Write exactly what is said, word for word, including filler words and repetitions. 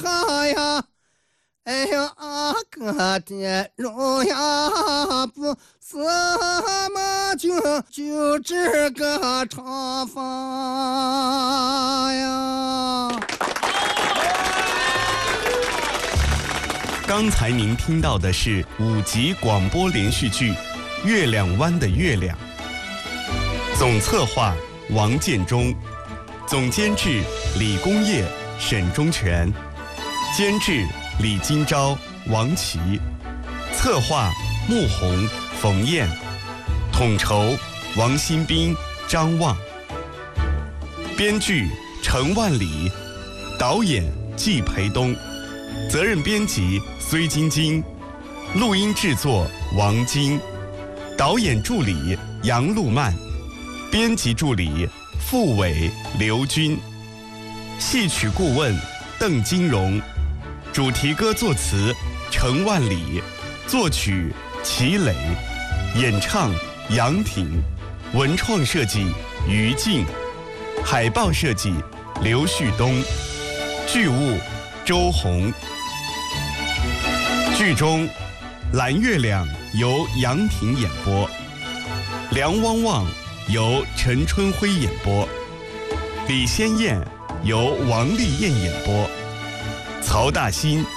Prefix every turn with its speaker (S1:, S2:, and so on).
S1: 个呀，哎呀个的肉呀，不怎么就就这个唱法呀。
S2: 刚才您听到的是五集广播连续剧《月亮湾的月亮》，总策划王建中，总监制李工业、沈忠全，监制李金钊、王琦，策划穆红、冯燕，统筹王新兵、张望，编剧陈万里，导演季培东，责任编辑崔晶晶，录音制作王晶，导演助理杨路曼，编辑助理傅伟、刘军，戏曲顾问邓金荣，主题歌作词陈万里，作曲齐磊，演唱杨挺，文创设计于静，海报设计刘旭东，剧务周红。剧中蓝月亮由杨挺演播，梁汪汪由陈春辉演播，李先燕由王丽燕演播，曹大新